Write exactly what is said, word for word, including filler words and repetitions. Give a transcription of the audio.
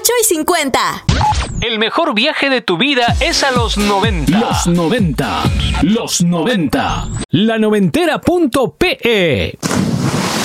ocho y cincuenta. El mejor viaje de tu vida es a los noventa. Los noventa. Los noventa. La noventera punto pe.